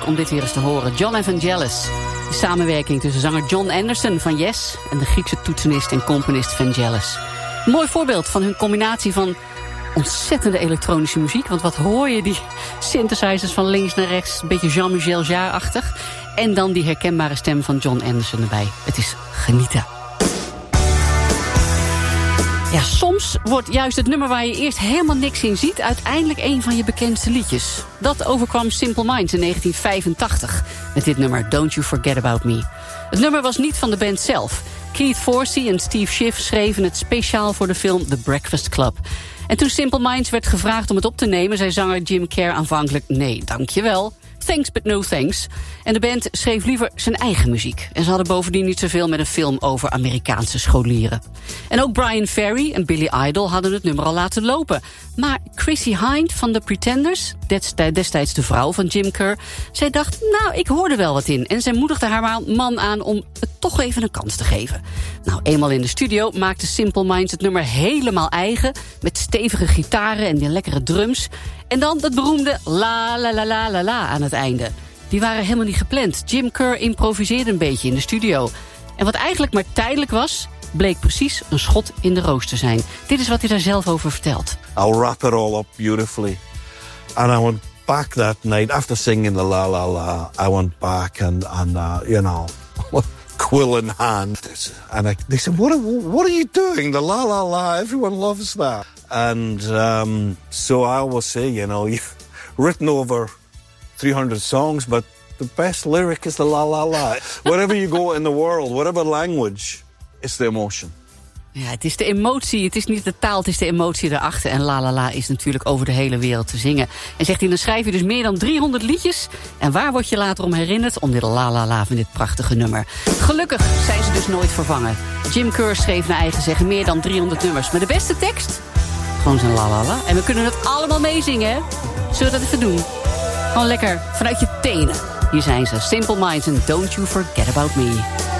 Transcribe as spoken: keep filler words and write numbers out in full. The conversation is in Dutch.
leuk om dit weer eens te horen. John Evangelis. De samenwerking tussen zanger John Anderson van Yes en de Griekse toetsenist en componist Vangelis. Een mooi voorbeeld van hun combinatie van ontzettende elektronische muziek. Want wat hoor je, die synthesizers van links naar rechts, een beetje Jean-Michel Jarre-achtig. En dan die herkenbare stem van John Anderson erbij. Het is genieten. Ja, soms wordt juist het nummer waar je eerst helemaal niks in ziet uiteindelijk een van je bekendste liedjes. Dat overkwam Simple Minds in negentien vijfentachtig met dit nummer Don't You Forget About Me. Het nummer was niet van de band zelf. Keith Forsey en Steve Schiff schreven het speciaal voor de film The Breakfast Club. En toen Simple Minds werd gevraagd om het op te nemen, zei zanger Jim Kerr aanvankelijk nee, dankjewel. Thanks but no thanks. En de band schreef liever zijn eigen muziek. En ze hadden bovendien niet zoveel met een film over Amerikaanse scholieren. En ook Brian Ferry en Billy Idol hadden het nummer al laten lopen. Maar Chrissie Hynde van The Pretenders, destijds de vrouw van Jim Kerr, zij dacht, nou, ik hoorde wel wat in. En zij moedigde haar man aan om het toch even een kans te geven. Nou, eenmaal in de studio maakte Simple Minds het nummer helemaal eigen, met stevige gitaren en die lekkere drums. En dan dat beroemde la la la la la la aan het einde. Die waren helemaal niet gepland. Jim Kerr improviseerde een beetje in de studio. En wat eigenlijk maar tijdelijk was, bleek precies een schot in de roos te zijn. Dit is wat hij daar zelf over vertelt. I'll wrap it all up beautifully. And I went back that night, after singing the la la la, I went back and, and uh, you know, quill in hand. And I, they said, what are, what are you doing? The la la la, everyone loves that. And um, so I always say, you know, you've written over three hundred songs, but the best lyric is the la la la. Wherever you go in the world, whatever language, it's the emotion. Ja, het is de emotie, het is niet de taal, het is de emotie erachter. En la la la is natuurlijk over de hele wereld te zingen. En zegt hij, dan schrijf je dus meer dan driehonderd liedjes. En waar word je later om herinnerd? Om dit la la la van dit prachtige nummer. Gelukkig zijn ze dus nooit vervangen. Jim Kerr schreef naar eigen zeggen meer dan driehonderd nummers. Maar de beste tekst? Gewoon zijn la la la. En we kunnen het allemaal meezingen, hè? Zullen we dat even doen? Gewoon lekker vanuit je tenen. Hier zijn ze, Simple Minds en Don't You Forget About Me.